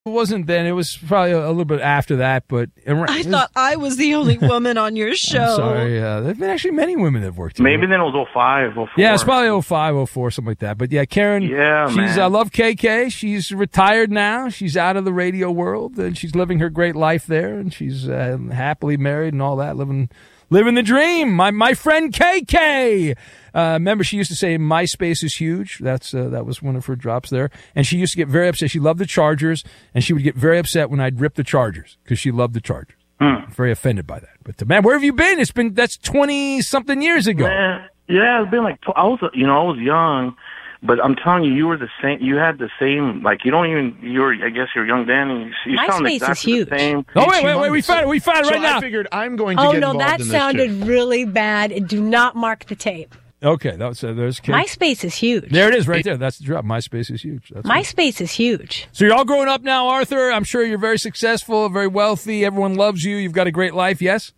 It wasn't then. It was probably a little bit after that. But I thought I was the only woman on your show. I'm sorry. There have been actually many women that have worked here. Maybe then it was 05, 04. Yeah, it's probably 05, 04, something like that. But yeah, Karen, I love KK. She's retired now. She's out of the radio world, and she's living her great life there, and she's happily married and all that, living the dream. My friend KK. Remember, she used to say MySpace is huge. That was one of her drops there. And she used to get very upset. She loved the Chargers, and she would get very upset when I'd rip the Chargers because she loved the Chargers. Very offended by that. But man, where have you been? That's 20-something years ago. Man, yeah, it's been like I was young, but I'm telling you, you were the same. You had the same. Like I guess you're young then. And you sound MySpace exactly is huge. the same. Oh wait, we found it right now. I figured I'm going to get involved in this. Oh no, that sounded really bad. Do not mark the tape. Okay, there's Kate. MySpace is huge. There it is, right there. That's the drop. MySpace is huge. MySpace is huge. So you're all growing up now, Arthur. I'm sure you're very successful, very wealthy. Everyone loves you. You've got a great life. Yes.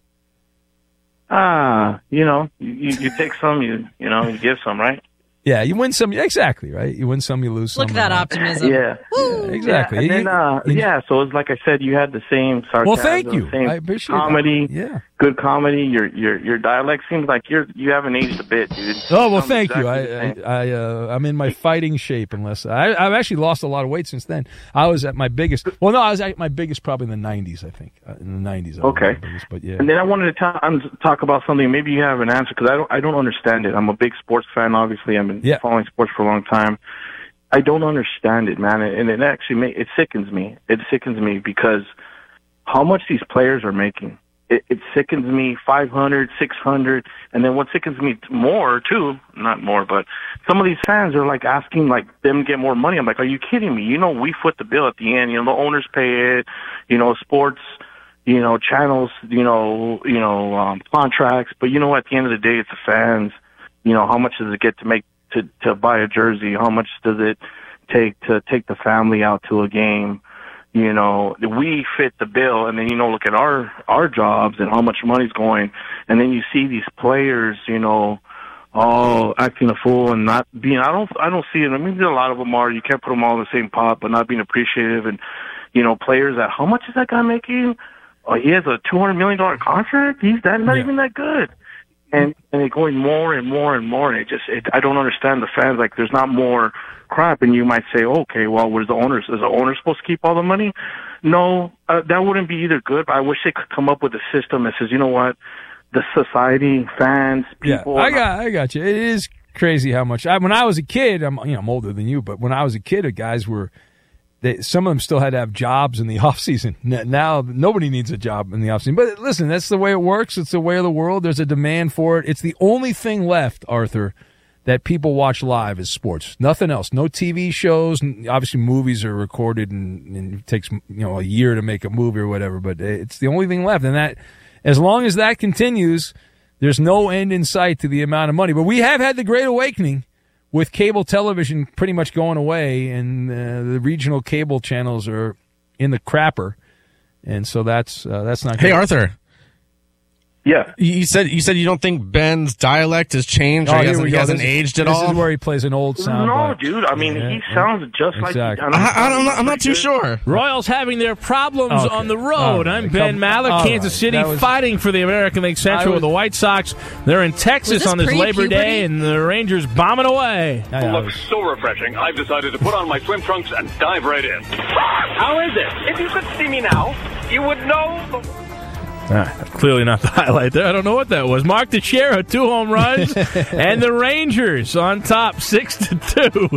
You take some, you give some, right? Yeah, you win some. Exactly, right? You win some, you lose some. Look at that optimism. Yeah. Exactly. Yeah, and then, so it's like I said, you had the same sarcasm. Well, thank you. Same I appreciate comedy. That. Yeah. Good comedy. Your dialect seems like you haven't aged a bit, dude. Oh well, thank you. I'm in my fighting shape. Unless I've actually lost a lot of weight since then. I was at my biggest. Well, no, I was at my biggest probably in the 90s. I think in the 90s. Okay. But yeah. And then I wanted to talk about something. Maybe you have an answer because I don't understand it. I'm a big sports fan. Obviously, I've been following sports for a long time. I don't understand it, man, and it actually it sickens me. It sickens me because how much these players are making. It sickens me, 500, 600, and then what sickens me more too, not more, but some of these fans are like asking like them to get more money. I'm like, are you kidding me? We foot the bill at the end. The owners pay it. Sports, channels, contracts. But at the end of the day, it's the fans. How much does it get to make to buy a jersey? How much does it take to take the family out to a game? We fit the bill, and then look at our jobs and how much money's going, and then you see these players, all acting a fool and not being. I don't see it. I mean, a lot of them are. You can't put them all in the same pot, but not being appreciative. And players that how much is that guy making? Oh, he has a $200 million contract. He's not even that good. And they're going more and more and more, and I don't understand the fans. Like, there's not more crap, and you might say, okay, well, is the owner supposed to keep all the money? No, that wouldn't be either good. But I wish they could come up with a system that says, you know what, the society, fans, people. Yeah, I got you. It is crazy how much. When I was a kid, I'm older than you, but when I was a kid, the guys were. Some of them still had to have jobs in the off season. Now nobody needs a job in the off season. But listen, that's the way it works. It's the way of the world. There's a demand for it. It's the only thing left, Arthur, that people watch live is sports. Nothing else. No TV shows. Obviously, movies are recorded and it takes a year to make a movie or whatever. But it's the only thing left. And that, as long as that continues, there's no end in sight to the amount of money. But we have had the Great Awakening. With cable television pretty much going away, and the regional cable channels are in the crapper, and so that's not good. Hey, Arthur. Yeah. You said you don't think Ben's dialect has changed or he hasn't aged at all? This is where he plays an old sound. No, dude. I mean, he sounds just exactly. like... I'm not too sure. Royals having their problems on the road. I'm Ben Maller, Kansas City, fighting for the American League Central with the White Sox. They're in Texas on this Labor Day, and the Rangers bombing away. It looks so refreshing. I've decided to put on my swim trunks and dive right in. How is it? If you could see me now, you would know... Clearly not the highlight there. I don't know what that was. Mark Teixeira, 2 home runs, and the Rangers on top 6-2.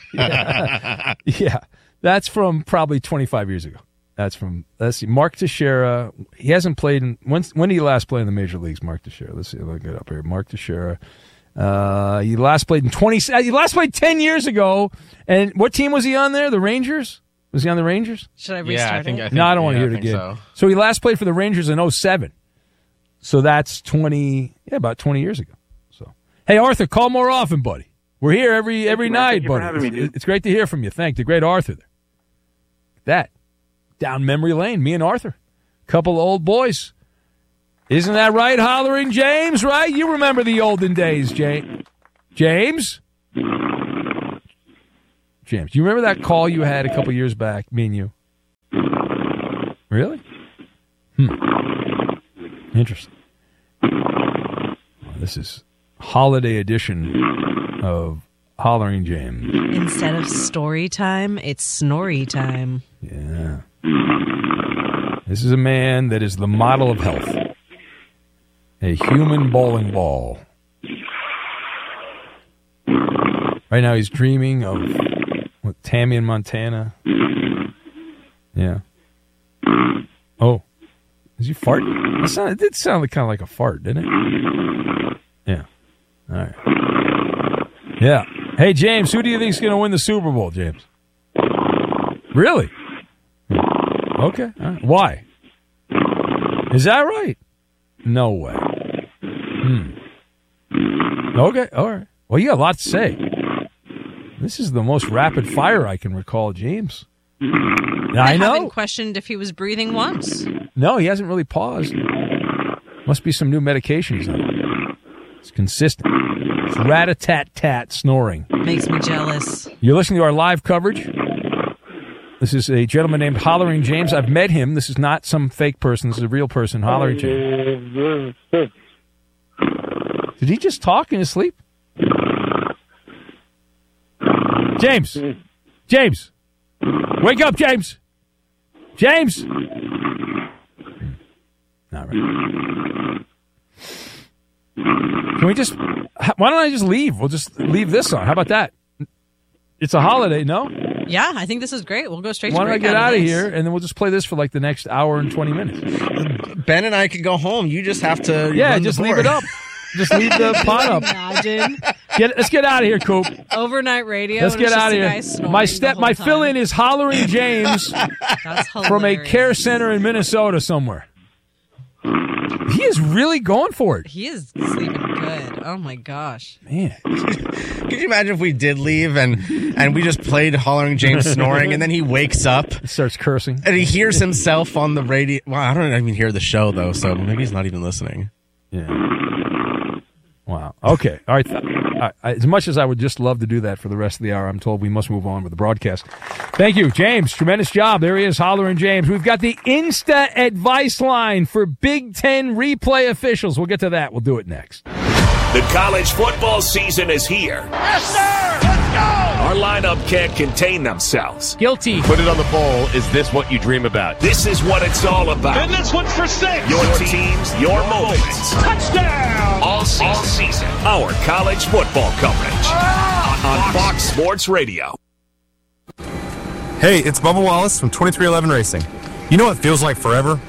Yeah, that's from probably 25 years ago. Let's see, Mark Teixeira. He hasn't played when did he last play in the major leagues? Mark Teixeira. Let's see. Look it up here. Mark Teixeira. He last played 10 years ago. And what team was he on there? The Rangers. Was he on the Rangers? Should I restart it? No, I don't want to hear it again. So he last played for the Rangers in 2007. So that's about 20 years ago. So, hey, Arthur, call more often, buddy. We're here every night, buddy. Thank you for having me, dude. It's great to hear from you. Thank the great Arthur there. That. Down memory lane, me and Arthur. Couple of old boys. Isn't that right, Hollering James, right? You remember the olden days, James? James, you remember that call you had a couple years back, me and you? Really? Interesting. Well, this is holiday edition of Hollering James. Instead of story time, it's snorry time. Yeah. This is a man that is the model of health. A human bowling ball. Right now he's dreaming of Tammy in Montana. Yeah. Oh. Is he farting? It did sound kind of like a fart, didn't it? Yeah. All right. Yeah. Hey, James, who do you think is going to win the Super Bowl, James? Really? Okay. All right. Why? Is that right? No way. Okay. All right. Well, you got a lot to say. This is the most rapid fire I can recall, James. I know. haven't questioned if he was breathing once. No, he hasn't really paused. Must be some new medication he's on. It's consistent. It's rat-a-tat-tat snoring. Makes me jealous. You're listening to our live coverage. This is a gentleman named Hollering James. I've met him. This is not some fake person. This is a real person, Hollering James. Did he just talk in his sleep? James! James! Wake up, James! James! Not right. Can we just... Why don't I just leave? We'll just leave this on. How about that? It's a holiday, no? Yeah, I think this is great. We'll go straight to break. Why don't I get out of this here, and then we'll just play this for like the next hour and 20 minutes. Ben and I could go home. You just have to just leave it up. Just leave the pot up. Imagine. Let's get out of here, Coop. Overnight radio. Let's get out of here. My fill-in is Hollering James from a care center in Minnesota somewhere. He is really going for it. He is sleeping good. Oh, my gosh. Man. Could you imagine if we did leave and we just played Hollering James snoring, and then he wakes up. He starts cursing. And he hears himself on the radio. Well, I don't even hear the show, though, so maybe he's not even listening. Yeah. Wow. Okay. All right. As much as I would just love to do that for the rest of the hour, I'm told we must move on with the broadcast. Thank you, James. Tremendous job. There he is, Hollering James. We've got the Insta advice line for Big Ten replay officials. We'll get to that. We'll do it next. The college football season is here. Yes, sir! Let's go! Our lineup can't contain themselves. Guilty. Put it on the bowl. Is this what you dream about? This is what it's all about. And this one's for 6. Your teams, your moments. Touchdown! All season. Our college football coverage on Fox Sports Radio. Hey, it's Bubba Wallace from 2311 Racing. You know what feels like forever?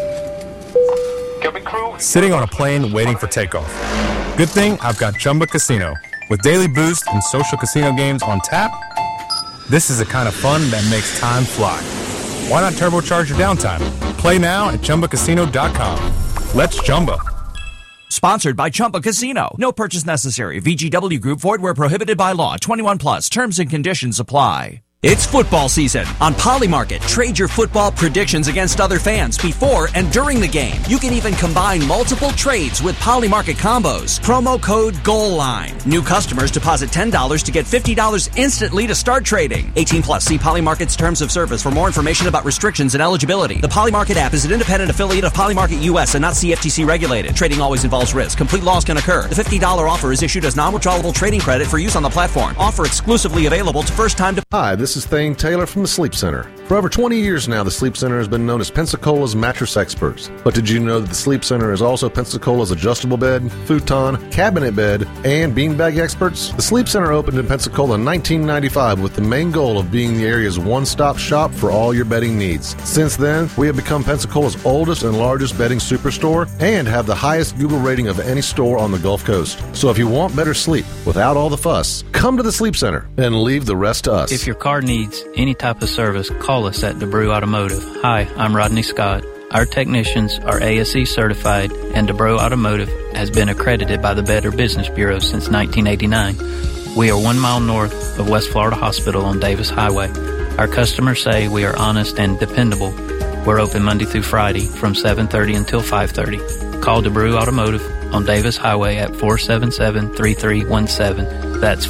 Sitting on a plane waiting for takeoff. Good thing I've got Chumba Casino. With daily boost and social casino games on tap, this is the kind of fun that makes time fly. Why not turbocharge your downtime? Play now at ChumbaCasino.com. Let's Chumba. Sponsored by Chumba Casino. No purchase necessary. VGW Group. Void where prohibited by law. 21 plus. Terms and conditions apply. It's football season. On Polymarket, trade your football predictions against other fans before and during the game. You can even combine multiple trades with Polymarket combos. Promo code GOALLINE. New customers deposit $10 to get $50 instantly to start trading. 18 plus. See Polymarket's terms of service for more information about restrictions and eligibility. The Polymarket app is an independent affiliate of Polymarket US and not CFTC regulated. Trading always involves risk. Complete loss can occur. The $50 offer is issued as non-withdrawable trading credit for use on the platform. Offer exclusively available to first-time... Hi, this is Thane Taylor from the Sleep Center. For over 20 years now, the Sleep Center has been known as Pensacola's mattress experts. But did you know that the Sleep Center is also Pensacola's adjustable bed, futon, cabinet bed, and beanbag experts? The Sleep Center opened in Pensacola in 1995 with the main goal of being the area's one-stop shop for all your bedding needs. Since then, we have become Pensacola's oldest and largest bedding superstore and have the highest Google rating of any store on the Gulf Coast. So if you want better sleep without all the fuss, come to the Sleep Center and leave the rest to us. If your car needs any type of service, call us at DeBrew Automotive. Hi, I'm Rodney Scott. Our technicians are ASE certified, and DeBrew Automotive has been accredited by the Better Business Bureau since 1989. We are 1 mile north of West Florida Hospital on Davis Highway. Our customers say we are honest and dependable. We're open Monday through Friday from 7:30 until 5:30. Call DeBrew Automotive on Davis Highway at 477-3317. That's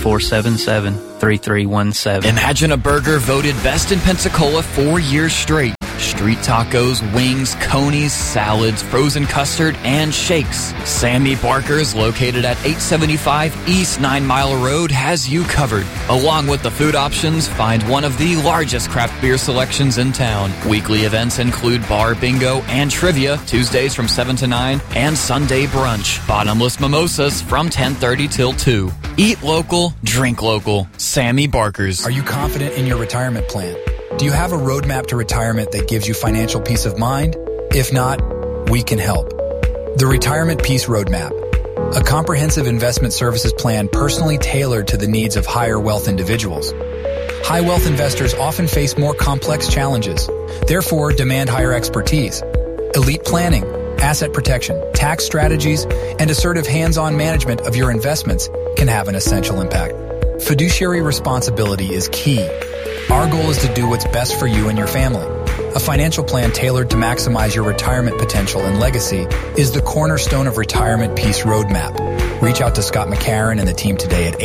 477-3317. Imagine a burger voted best in Pensacola 4 years straight. street tacos, wings, conies, salads, frozen custard, and shakes. Sammy Barker's, located at 875 East 9 Mile Road, has you covered. Along with the food options, find one of the largest craft beer selections in town. Weekly events include bar bingo and trivia, Tuesdays from 7 to 9, and Sunday brunch. Bottomless mimosas from 10:30 till 2. Eat local, drink local. Sammy Barker's. Are you confident in your retirement plan? Do you have a roadmap to retirement that gives you financial peace of mind? If not, we can help. The Retirement Peace Roadmap, a comprehensive investment services plan personally tailored to the needs of higher wealth individuals. High wealth investors often face more complex challenges, therefore demand higher expertise. Elite planning, asset protection, tax strategies, and assertive hands-on management of your investments can have an essential impact. Fiduciary responsibility is key. Our goal is to do what's best for you and your family. A financial plan tailored to maximize your retirement potential and legacy is the cornerstone of Retirement Peace Roadmap. Reach out to Scott McCarron and the team today at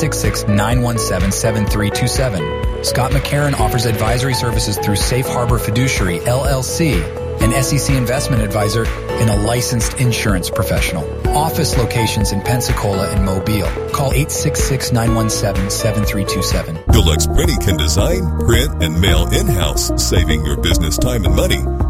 866-917-7327. Scott McCarron offers advisory services through Safe Harbor Fiduciary, LLC, an SEC investment advisor and a licensed insurance professional. Office locations in Pensacola and Mobile. Call 866-917-7327. Deluxe Printing can design, print, and mail in-house, saving your business time and money.